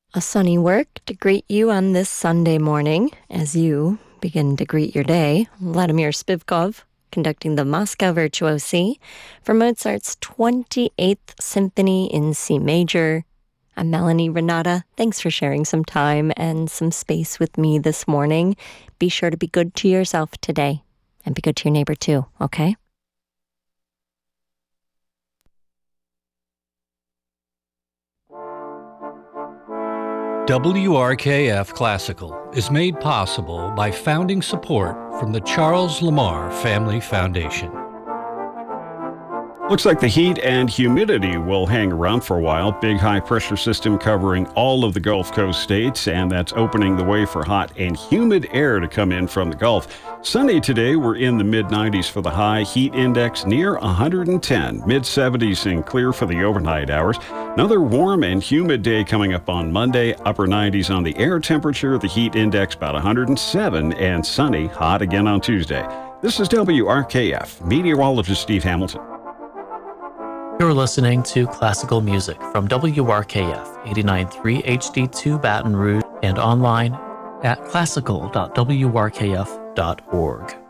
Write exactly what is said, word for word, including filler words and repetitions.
A sunny work to greet you on this Sunday morning as you begin to greet your day. Vladimir Spivkov conducting the Moscow Virtuosi for Mozart's twenty-eighth Symphony in C major. I'm Melanie Renata. Thanks for sharing some time and some space with me this morning. Be sure to be good to yourself today and be good to your neighbor too, okay? W R K F Classical is made possible by founding support from the Charles Lamar Family Foundation. Looks like the heat and humidity will hang around for a while. Big high pressure system covering all of the Gulf Coast states, and that's opening the way for hot and humid air to come in from the Gulf. Sunny today, we're in the mid nineties for the high, heat index near one hundred ten, mid seventies and clear for the overnight hours. Another warm and humid day coming up on Monday, upper nineties on the air temperature, the heat index about one hundred seven, and sunny, hot again on Tuesday. This is W R K F, meteorologist Steve Hamilton. You're listening to classical music from W R K F eighty-nine point three H D two Baton Rouge and online at classical dot w r k f dot org.